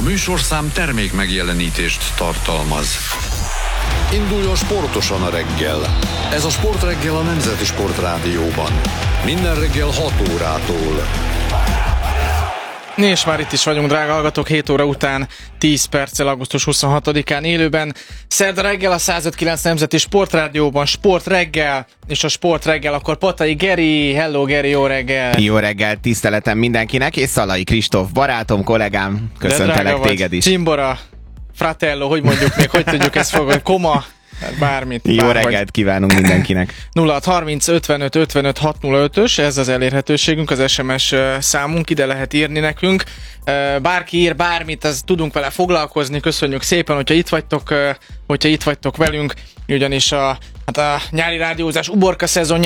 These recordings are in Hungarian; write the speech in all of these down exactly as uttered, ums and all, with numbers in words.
műsorszám termék megjelenítést tartalmaz. Induljon sportosan a reggel. Ez a Sportreggel a Nemzeti Sportrádióban. Minden reggel hat órától. És már itt is vagyunk, drága hallgatók, hét óra után tíz perccel augusztus huszonhatodikán élőben. Szerda reggel a száz öt kilenc Nemzeti Sportrádióban, Sportreggel, és a Sportreggel, akkor Patai Geri, hello Geri, jó reggel! Jó reggel, tiszteletem mindenkinek, és Szalai Kristóf, barátom, kollégám, köszöntelek téged is. Csimbora, Fratello, hogy mondjuk még, hogy tudjuk ezt fogadni, Koma, bármit. Jó bár reggelt vagy. kívánunk mindenkinek. nulla hat harminc ötvenöt ötvenöt hatszázötös, ez az elérhetőségünk, az es em es számunk, ide lehet írni nekünk. Bárki ír bármit, az tudunk vele foglalkozni, köszönjük szépen, hogyha itt vagytok, hogyha itt vagytok velünk, ugyanis a, hát a nyári rádiózás uborka,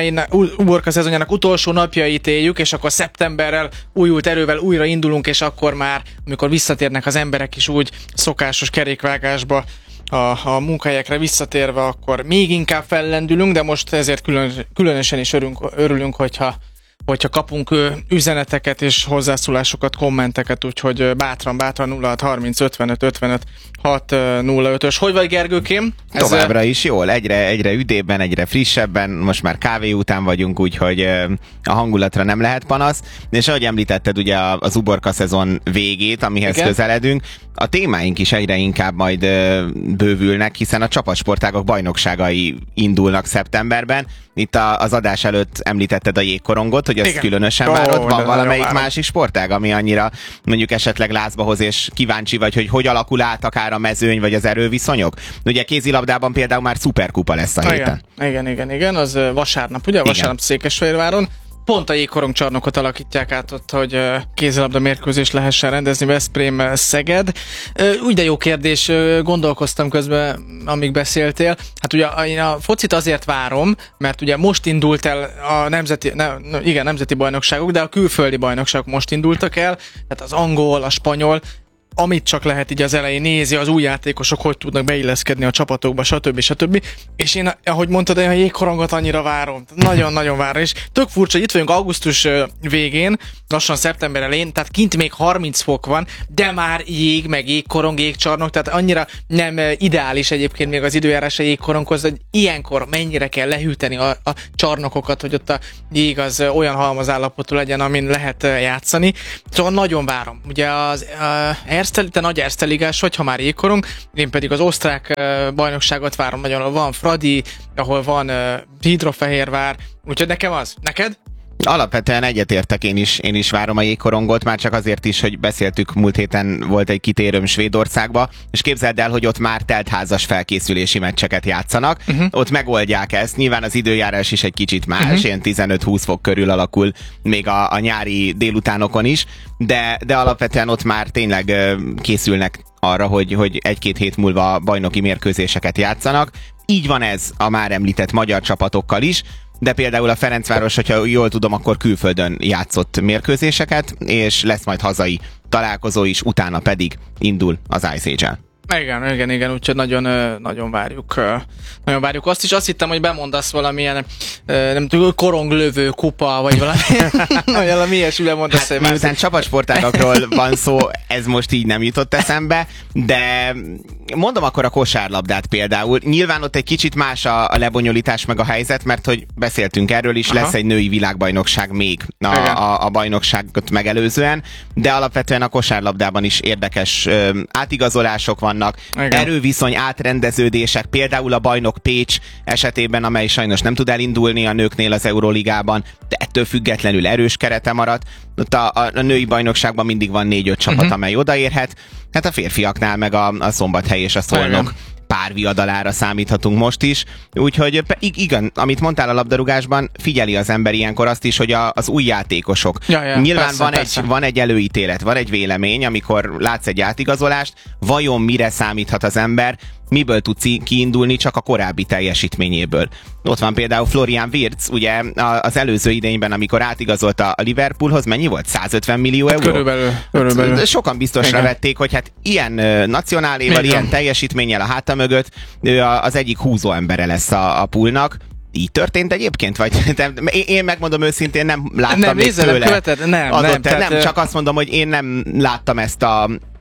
uborka szezonjának utolsó napjait éljük, és akkor szeptemberrel újult erővel újra indulunk, és akkor már, amikor visszatérnek az emberek is úgy szokásos kerékvágásba, A, a munkahelyekre visszatérve, akkor még inkább fellendülünk, de most ezért külön, különösen is örülünk, örülünk, hogyha, hogyha kapunk üzeneteket és hozzászólásokat, kommenteket, úgyhogy bátran, bátran nulla hat harminc ötvenöt ötvenöt hatszázötös. Hogy vagy, Gergőkém? Ez Továbbra is jól, egyre, egyre üdébben, egyre frissebben, most már kávé után vagyunk, úgyhogy a hangulatra nem lehet panasz, és ahogy említetted ugye az uborka szezon végét, amihez Igen? közeledünk, a témáink is egyre inkább majd bővülnek, hiszen a csapatsportágok bajnokságai indulnak szeptemberben. Itt az adás előtt említetted a jégkorongot, hogy ez Igen. különösen oh, várod. Van valamelyik másik sportág, ami annyira mondjuk esetleg lázba hoz, és kíváncsi vagy, hogy hogy alakul át akár a mezőny, vagy az erőviszonyok? Ugye kézilabdában például már szuperkupa lesz a héten. Igen, igen, igen, igen. Az vasárnap, ugye? Igen. Vasárnap Székesfehérváron. Pont a jégkorongcsarnokot alakítják át ott, hogy kézilabda mérkőzést lehessen rendezni, Veszprém, Szeged. Úgy de jó kérdés, gondolkoztam közben, amíg beszéltél. Hát ugye én a focit azért várom, mert ugye most indult el a nemzeti, ne, igen, nemzeti bajnokságok, de a külföldi bajnokságok most indultak el, tehát az angol, a spanyol, amit csak lehet így az elején nézi, az új játékosok hogy tudnak beilleszkedni a csapatokba, stb. stb. És én, ahogy mondtad, én a jégkorongot annyira várom. Nagyon-nagyon várom. És tök furcsa, itt vagyunk augusztus végén, lassan szeptember elején, tehát kint még harminc fok van, de már jég, meg jégkorong, jégcsarnok, tehát annyira nem ideális egyébként még az időjárás a jégkoronghoz, hogy ilyenkor mennyire kell lehűteni a, a csarnokokat, hogy ott a jég az olyan halmazállapotú legyen, amin lehet játszani. Szóval nagyon várom. Ugye az uh, Erste, te nagy Erste ligás vagy, ha már jégkorong, én pedig az osztrák uh, bajnokságot várom nagyon, ahol van Fradi, ahol van uh, Hidrofehérvár, úgyhogy nekem az. Neked? Alapvetően egyetértek, én is, én is várom a jégkorongot, már csak azért is, hogy beszéltük, múlt héten volt egy kitérőm Svédországba, és képzeld el, hogy ott már teltházas felkészülési meccseket játszanak, uh-huh. ott megoldják ezt, nyilván az időjárás is egy kicsit más, uh-huh. ilyen tizenöt-húsz fok körül alakul még a, a nyári délutánokon is, de, de alapvetően ott már tényleg készülnek arra, hogy, hogy egy-két hét múlva bajnoki mérkőzéseket játszanak. Így van ez a már említett magyar csapatokkal is, de például a Ferencváros, hogyha jól tudom, akkor külföldön játszott mérkőzéseket, és lesz majd hazai találkozó is, utána pedig indul az Ice Age-el. Igen, igen, igen, úgyhogy nagyon, nagyon várjuk, nagyon várjuk azt is. Azt hittem, hogy bemondasz valamilyen, nem tudom, koronglövő kupa, vagy valami, valami ilyesmire mondasz. Hát, miután csapatsportágakról van szó, ez most így nem jutott eszembe, de mondom akkor a kosárlabdát például. Nyilván ott egy kicsit más a, a lebonyolítás meg a helyzet, mert hogy beszéltünk erről is, Aha. lesz egy női világbajnokság még a, a, a bajnokságot megelőzően, de alapvetően a kosárlabdában is érdekes ö, átigazolások vannak, Igen. erőviszony átrendeződések, például a bajnok Pécs esetében, amely sajnos nem tud elindulni a nőknél az Euróligában, de ettől függetlenül erős kerete maradt. Ott a, a, a női bajnokságban mindig van négy-öt csapat, uh-huh. amely odaérhet. Hát a férfiaknál meg a, a Szombathely és a Szolnok párviadalára számíthatunk most is. Úgyhogy igen, amit mondtál a labdarúgásban, figyeli az ember ilyenkor azt is, hogy a, az új játékosok. Ja, ja, Nyilván persze, van, persze. Egy, van egy előítélet, van egy vélemény, amikor látsz egy átigazolást, vajon mire számíthat az ember, miből tudsz kiindulni, csak a korábbi teljesítményéből. Ott van például Florian Wirtz, ugye az előző idényben, amikor átigazolt a Liverpoolhoz, mennyi volt? százötven millió euró? Körülbelül. körülbelül. Sokan biztosra Igen. vették, hogy hát ilyen nacionáléval, ilyen teljesítménnyel a háta mögött ő az egyik húzó embere lesz a, a poolnak. Így történt egyébként? Vagy én megmondom őszintén, nem láttam nem, még tőle. Követed? Nem, adott, nem, tehát, nem, csak azt mondom, hogy én nem láttam ezt a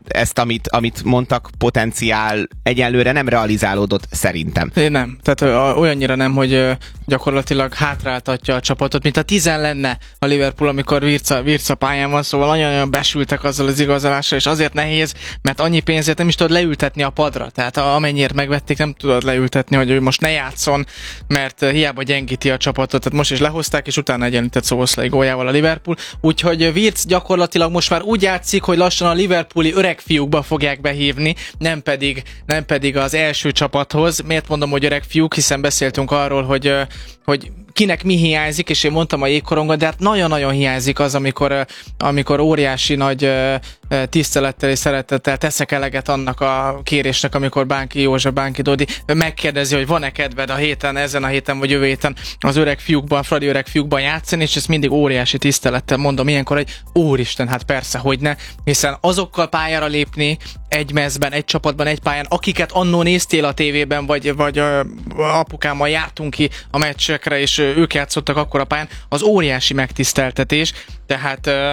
ezt, amit, amit mondtak, potenciál egyenlőre nem realizálódott szerintem. Én nem. Tehát ö, olyannyira nem, hogy ö, gyakorlatilag hátráltatja a csapatot, mint a tizen lenne a Liverpool, amikor Virca, Virca pályán van, szóval nagyon-nagyon besültek azzal az igazolással, és azért nehéz, mert annyi pénzért nem is tudod leültetni a padra. Tehát amennyire megvették, nem tudod leültetni, hogy ő most ne játszon, mert hiába gyengíti a csapatot. Tehát most is lehozták, és utána egyenlített Szoboszlai góljával a Liverpool. Úgyhogy Virc gyakorlatilag most már úgy játszik, hogy lassan a liverpooli öreg fiúkba fogják behívni, nem pedig, nem pedig az első csapathoz. Miért mondom, hogy öreg fiúk, hiszen beszéltünk arról, hogy, hogy kinek mi hiányzik, és én mondtam a jégkorongon, de hát nagyon-nagyon hiányzik az, amikor, amikor óriási nagy tisztelettel és szeretettel teszek eleget annak a kérésnek, amikor Bánki József, Bánki Dodi megkérdezi, hogy van-e kedved a héten, ezen a héten vagy jövő héten az öreg fiúkban, Fradi öreg fiúkban játszani, és ezt mindig óriási tisztelettel mondom ilyenkor, hogy úristen, hát persze, hogy ne, hiszen azokkal pályára lépni egy mezben, egy csapatban, egy pályán, akiket annó néztél a tévében, vagy, vagy uh, apukámmal jártunk ki a meccsekre, és uh, ők játszottak akkor a pályán, az óriási megtiszteltetés, tehát uh,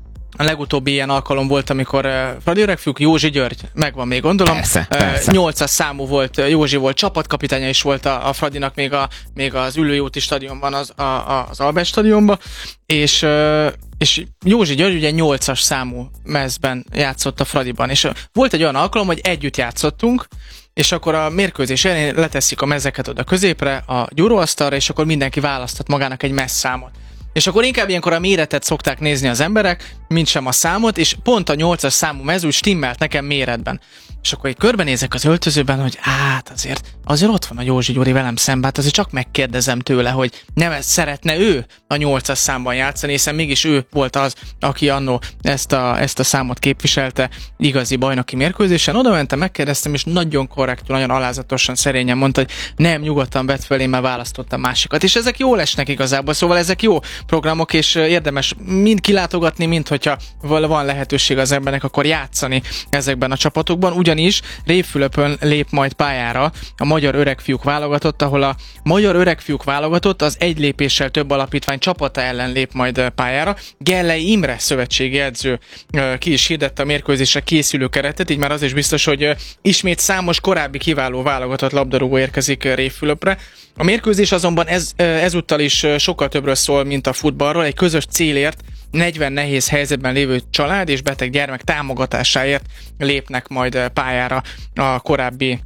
a legutóbbi ilyen alkalom volt, amikor uh, Fradi öregfiúk, Józsi György, megvan még gondolom, persze, uh, persze. nyolcas számú volt, Józsi volt csapatkapitánya is volt a, a Fradinak még, a, még az Üllői úti stadionban, az, a, a, az Albert stadionban, és, uh, és Józsi György ugye nyolcas számú mezben játszott a Fradiban, és uh, volt egy olyan alkalom, hogy együtt játszottunk, és akkor a mérkőzés elején leteszik a mezeket oda középre, a gyúróasztalra, és akkor mindenki választhat magának egy messzámot. És akkor inkább ilyenkor a méretet szokták nézni az emberek, mint sem a számot, és pont a nyolcas számú mez úgy stimmelt nekem méretben. És akkor egy körbenézek az öltözőben, hogy hát azért, azért ott van a Józsi Gyuri velem szemben, hát azért csak megkérdezem tőle, hogy nem szeretne ő a nyolcas számban játszani, hiszen mégis ő volt az, aki annó ezt a, ezt a számot képviselte igazi bajnoki mérkőzésen. Oda mentem, megkérdeztem, és nagyon korrektül, nagyon alázatosan, szerényen mondta, hogy nem, nyugodtan vett fel, én már választottam másikat. És ezek jól esnek igazából, szóval ezek jó programok, és érdemes mind kilátogatni, mind hogyha van lehetőség az embernek, akkor játszani ezekben a csapatokban. Ugyanis Révfülöpön lép majd pályára a magyar öregfiúk válogatott, ahol a magyar öregfiúk válogatott az egy lépéssel több alapítvány csapata ellen lép majd pályára. Gellei Imre szövetségi edző ki is hirdette a mérkőzésre készülő keretet, így már az is biztos, hogy ismét számos korábbi kiváló válogatott labdarúgó érkezik Révfülöpre. A mérkőzés azonban ez, ezúttal is sokkal többről szól, mint a futballról. Egy közös célért negyven nehéz helyzetben lévő család és beteg gyermek támogatásáért lépnek majd pályára a korábbi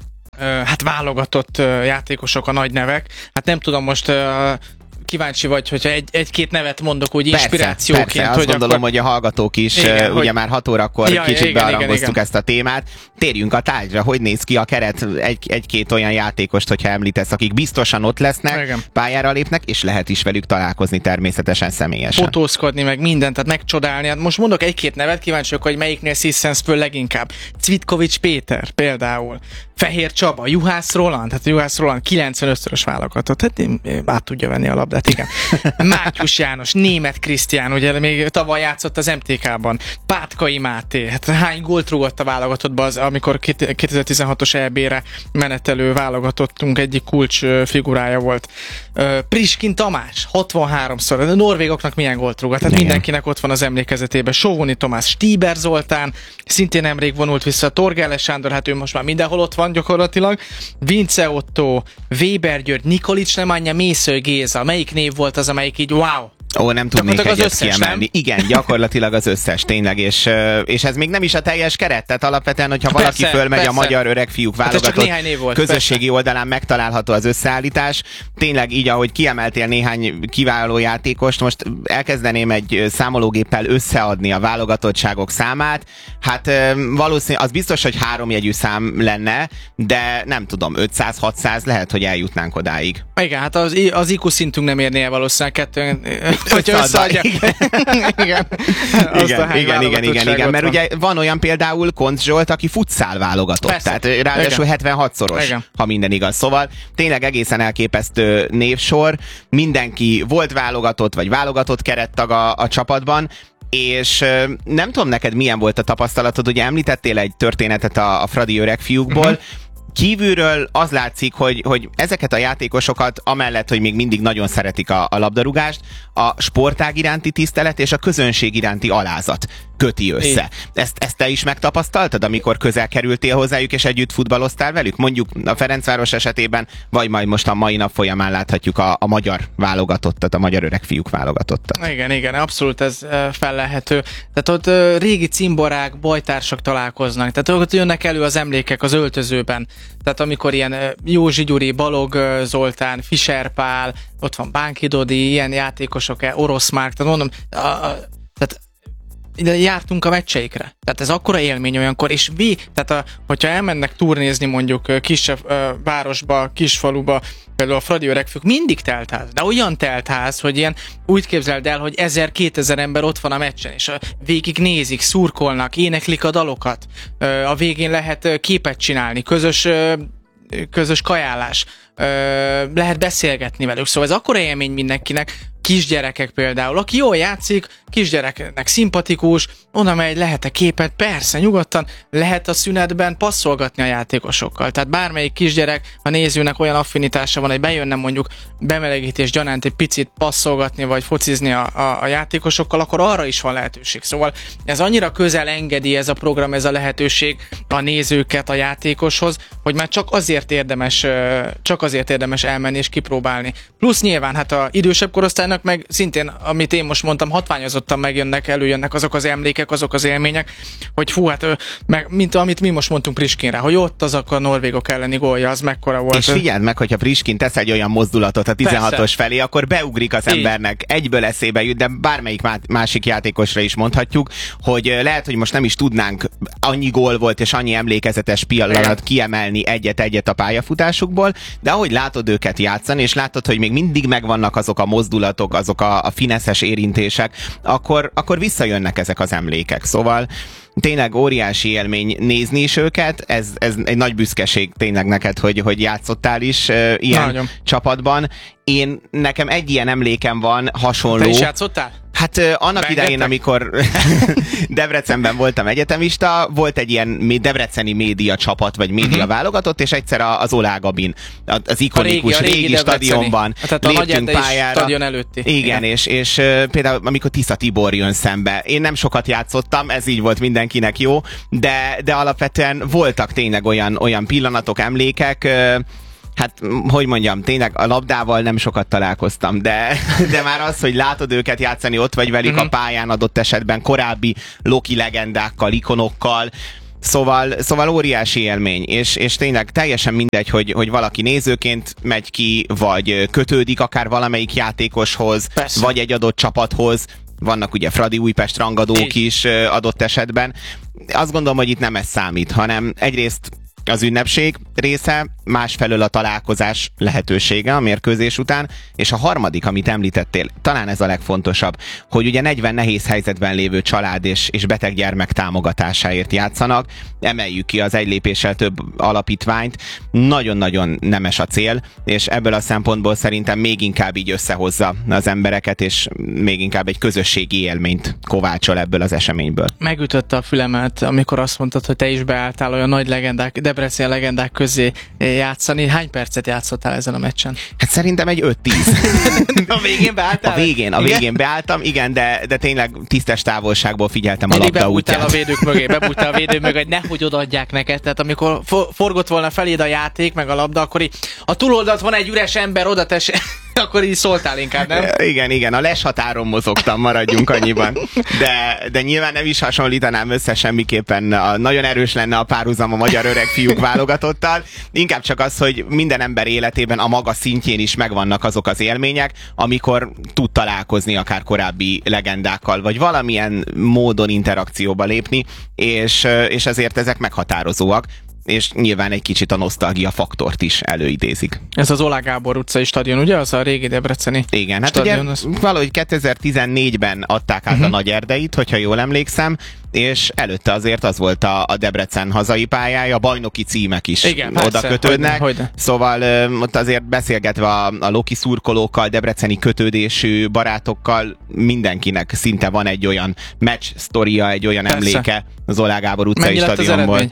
hát válogatott játékosok, a nagy nevek. Hát nem tudom most kíváncsi vagy, hogyha egy, egy-két nevet mondok úgy inspirációként. Persze, persze. Azt gondolom, akkor... hogy a hallgatók is, igen, ugye hogy... már hat órakor ja, kicsit igen, bearangoztuk igen, ezt a témát. Térjünk a tárgyra, hogy néz ki a keret, egy, egy-két olyan játékost, hogyha említesz, akik biztosan ott lesznek, igen, pályára lépnek, és lehet is velük találkozni természetesen személyesen. Fotózkodni, meg mindent, tehát megcsodálni. Hát most mondok egy-két nevet, kíváncsiak, hogy melyiknél sziszensz föl leginkább. Cvitkovics Péter például. Fehér Csaba, Juhász Roland, hát Juhász Roland kilencvenötszörös válogatott, hát át tudja venni a labdát, igen. Mátyus János, Németh Krisztián, ugye még tavaly játszott az em té ká-ban, Pátkai Máté, hát hány gólt rúgott a válogatottba, az, amikor kétezer-tizenhatos é bé-re menetelő válogatottunk egyik kulcs figurája volt. Priskin Tamás, hatvanháromszor, a norvégoknak milyen gólt rúgott, tehát mindenkinek ott van az emlékezetében. Sóvoni Tomás, Stíber Zoltán, szintén nemrég vonult vissza, Torgelle Sándor, hát ő most már mindenhol ott van gyakorlatilag, Vince Otto, Weber György, Nikolics Nemanja, Mészöly Géza, melyik név volt az, amelyik így wow? Ó, nem tudnék egyet összes, kiemelni. Nem? Igen, gyakorlatilag az összes, tényleg, és, és ez még nem is a teljes keret, tehát alapvetően, hogyha valaki persze, fölmegy persze. a magyar öregfiúk válogatott volt, közösségi persze. oldalán megtalálható az összeállítás. Tényleg így, ahogy kiemeltél néhány kiváló játékost, most elkezdeném egy számológéppel összeadni a válogatottságok számát. Hát valószínűleg az biztos, hogy háromjegyű szám lenne, de nem tudom, ötszáz-hatszáz lehet, hogy eljutnánk odáig. Igen, hát az, az í kú szintünk nem érné el valószínűleg kettő. Hogyha összeadja. Igen. igen, igen, igen, igen, igen, mert ugye van olyan például Koncz Zsolt, aki futszál válogatott, persze. Tehát ráadásul hetvenhatszoros, igen, ha minden igaz. Szóval tényleg egészen elképesztő névsor, mindenki volt válogatott, vagy válogatott kerettag a, a csapatban, és nem tudom neked milyen volt a tapasztalatod, ugye említettél egy történetet a, a Fradi öregfiúkból, uh-huh. kívülről az látszik, hogy, hogy ezeket a játékosokat, amellett, hogy még mindig nagyon szeretik a, a labdarúgást, a sportág iránti tisztelet és a közönség iránti alázat köti össze. Ezt, ezt te is megtapasztaltad, amikor közel kerültél hozzájuk, és együtt futballoztál velük? Mondjuk a Ferencváros esetében, vagy majd most a mai nap folyamán láthatjuk a, a magyar válogatottat, a magyar öreg fiúk válogatottat. Igen, igen, abszolút ez fellelhető. Tehát ott régi cimborák, bajtársak találkoznak. Tehát ott jönnek elő az emlékek az öltözőben. Tehát amikor ilyen Józsi Gyuri, Balog Zoltán, Fischer Pál, ott van Bánki Dodi, ilyen játékosok, Orosz Márk, tehát mondom, a, a, tehát ide jártunk a meccseikre. Tehát ez akkora élmény olyankor, és vi, tehát a, hogyha elmennek turnézni mondjuk kisebb ö, városba, kisfaluba, például a Fradi öregfők, mindig teltház, de olyan teltház, hogy ilyen úgy képzeld el, hogy ezer-kétezer ember ott van a meccsen, és a végig nézik, szurkolnak, éneklik a dalokat, ö, a végén lehet képet csinálni, közös ö, közös kajálás, ö, lehet beszélgetni velük, szóval ez akkora élmény mindenkinek, kisgyerekek például, aki jól játszik, kisgyereknek szimpatikus, oda megy, lehet-e képet? Persze, nyugodtan lehet a szünetben passzolgatni a játékosokkal. Tehát bármelyik kisgyerek, a nézőnek olyan affinitása van, hogy bejönne mondjuk bemelegítés gyanánt egy picit passzolgatni, vagy focizni a, a, a játékosokkal, akkor arra is van lehetőség. Szóval ez annyira közel engedi ez a program, ez a lehetőség a nézőket a játékoshoz, hogy már csak azért érdemes, csak azért érdemes elmenni és kipróbálni. Plusz nyilván, hát a idősebb korosztálynak meg szintén, amit én most mondtam, hatványozottan megjönnek, előjönnek azok az emlékek, azok az élmények, hogy fú, hát meg, mint amit mi most mondtunk Priskinre, hogy ott azok a norvégok elleni gólja, az mekkora volt. És figyeld meg, hogyha Priskin tesz egy olyan mozdulatot a tizenhatos Persze. felé, akkor beugrik az embernek, egyből eszébe jut, de bármelyik másik játékosra is mondhatjuk, hogy lehet, hogy most nem is tudnánk annyi gól volt és annyi emlékezetes pillanat kiemelni egyet-egyet a pályafutásukból, de ahogy látod őket játszani, és látod, hogy még mindig megvannak azok a mozdulatok, azok a, a fineszes érintések, akkor, akkor visszajönnek ezek az emlékek. Szóval tényleg óriási élmény nézni is őket, ez, ez egy nagy büszkeség tényleg neked, hogy, hogy játszottál is uh, ilyen Nagyon. csapatban. Én, nekem egy ilyen emlékem van, hasonló. Te is játszottál? Hát uh, annak Bengetek? idején, amikor Debrecenben voltam egyetemista, volt egy ilyen debreceni média csapat, vagy média uh-huh. válogatott, és egyszer az Olá Gabin, az ikonikus a régi, a régi, régi stadionban tehát a léptünk pályára. Stadion előtti. Igen, Igen. és, és uh, például amikor Tisza Tibor jön szembe. Én nem sokat játszottam, ez így volt mindenkinek jó, de, de alapvetően voltak tényleg olyan, olyan pillanatok, emlékek, uh, hát, hogy mondjam, tényleg a labdával nem sokat találkoztam, de, de már az, hogy látod őket játszani, ott vagy velük uh-huh. a pályán adott esetben korábbi Loki legendákkal, ikonokkal, Szóval, szóval óriási élmény, és, és tényleg teljesen mindegy, hogy, hogy valaki nézőként megy ki, vagy kötődik akár valamelyik játékoshoz, Persze. vagy egy adott csapathoz. Vannak ugye Fradi Újpest rangadók is adott esetben. Azt gondolom, hogy itt nem ez számít, hanem egyrészt az ünnepség része, másfelől a találkozás lehetősége a mérkőzés után, és a harmadik, amit említettél, talán ez a legfontosabb, hogy ugye negyven nehéz helyzetben lévő család és, és beteg gyermek támogatásáért játszanak, emeljük ki az egy lépéssel több alapítványt, nagyon-nagyon nemes a cél, és ebből a szempontból szerintem még inkább így összehozza az embereket, és még inkább egy közösségi élményt kovácsol ebből az eseményből. Megütötte a fülemet, amikor azt mondtad, hogy te is beálltál olyan nagy legendák, Debrecen legendák közé játszani. Hány percet játszottál ezen a meccsen? Hát szerintem egy öt-tíz. A végén beálltál? A végén, a végén igen? beálltam, igen, de, de tényleg tisztes távolságból figyeltem a labda útját. Bebújtál a védők mögé, bebújtál a védők mögé, hogy nehogy odaadják neked. Tehát amikor forgott volna feléd a játék, meg a labda, akkor így a túloldalt van egy üres ember, oda tess, akkor így szóltál inkább, nem? Igen, igen, a les határon mozogtam, maradjunk annyiban. De, de nyilván nem is hasonlítanám össze semmiképpen. A, nagyon erős lenne a párhuzam a magyar öreg fiúk válogatottal. Inkább csak az, hogy minden ember életében a maga szintjén is megvannak azok az élmények, amikor tud találkozni akár korábbi legendákkal, vagy valamilyen módon interakcióba lépni, és, és ezért ezek meghatározóak, és nyilván egy kicsit a nosztalgia faktort is előidézik. Ez az Olá Gábor utcai stadion, ugye? Az a régi debreceni Igen, hát stadion, ugye az... valahogy kétezer-tizennégyben adták át uh-huh. a Nagy Erdeit, hogyha jól emlékszem, és előtte azért az volt a, a Debrecen hazai pályája, a bajnoki címek is Igen, oda persze, kötődnek. Hogyne, hogyne. Szóval ö, ott azért beszélgetve a, a Loki szurkolókkal, debreceni kötődésű barátokkal, mindenkinek szinte van egy olyan match sztoria, egy olyan persze. emléke az Olá Gábor utcai stadionból.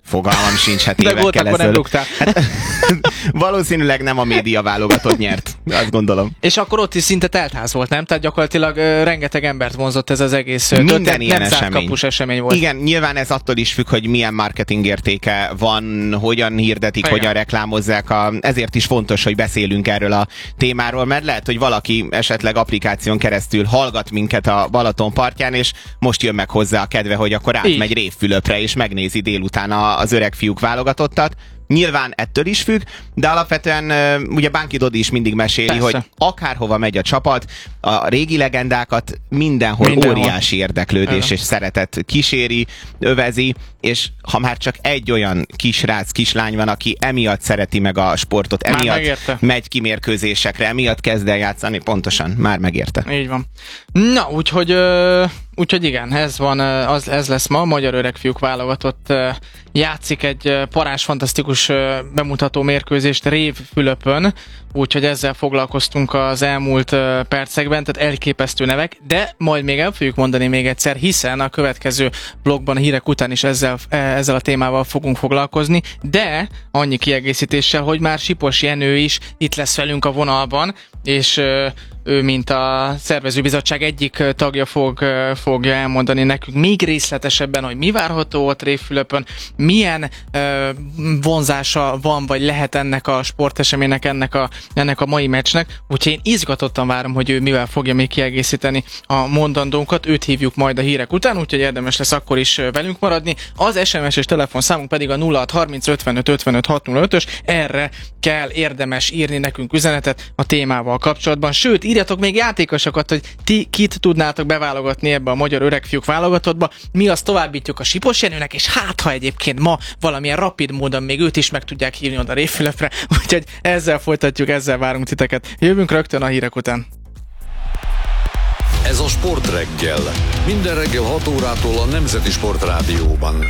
Fogalmam sincs, hát de évekkel volt, ezelőtt. nem Hát, valószínűleg nem a média válogatott nyert, azt gondolom. És akkor ott is szinte teltház volt, nem? Tehát gyakorlatilag uh, rengeteg embert vonzott ez az egész. Minden tehát ilyen nem zárt esemény. kapus esemény volt. Igen, nyilván ez attól is függ, hogy milyen marketing értéke van, hogyan hirdetik, igen. hogyan reklámozzák. A, ezért is fontos, hogy beszélünk erről a témáról, mert lehet, hogy valaki esetleg applikáción keresztül hallgat minket a Balaton partján, és most jön meg hozzá a kedve, hogy akkor átmegy Révfülöpre, és megnézi délután az öreg fiúk válogatottat. Nyilván ettől is függ, de alapvetően ugye Bánki Dodi is mindig meséli, Persze. hogy akárhova megy a csapat, a régi legendákat mindenhol, mindenhol. óriási érdeklődés Igen. és szeretet kíséri, övezi, és ha már csak egy olyan kisrác, kislány van, aki emiatt szereti meg a sportot, Már emiatt megérte. megy kimérkőzésekre, emiatt kezd el játszani, pontosan, már megérte. Így van. Na, úgyhogy, ö, úgyhogy igen, ez van, az, ez lesz ma, a Magyar Öregfiúk válogatott ö, játszik egy ö, parázs, fantasztikus ö, bemutató mérkőzést Révfülöpön, úgyhogy ezzel foglalkoztunk az elmúlt ö, percekben, tehát elképesztő nevek, de majd még el fogjuk mondani még egyszer, hiszen a következő blogban, a hírek után is ezzel, ezzel a témával fogunk foglalkozni, de annyi kiegészítéssel, hogy már Sipos Jenő is itt lesz velünk a vonalban, és ö, ő, mint a szervezőbizottság egyik tagja fog, fogja elmondani nekünk még részletesebben, hogy mi várható ott Révfülöpön, milyen ö, vonzása van, vagy lehet ennek a sporteseménynek, ennek a, ennek a mai meccsnek. Úgyhogy én izgatottan várom, hogy ő mivel fogja még kiegészíteni a mondandónkat. Őt hívjuk majd a hírek után, úgyhogy érdemes lesz akkor is velünk maradni. Az es em es és telefonszámunk pedig a nulla hat harminc ötvenöt ötvenöt hatszázötös. Erre kell érdemes írni nekünk üzenetet a témával kapcsolatban. Sőt, írjatok még játékosokat, hogy ti kit tudnátok beválogatni ebbe a Magyar Öregfiúk válogatottba. Mi azt továbbítjuk a Sipos Jenőnek, és hát ha egyébként ma valamilyen rapid módon még őt is meg tudják hívni oda Révfülöpre. Úgyhogy ezzel folytatjuk, ezzel várunk titeket. Jövünk rögtön a hírek után. Ez a Sportreggel. Minden reggel hat órától a Nemzeti Sportrádióban.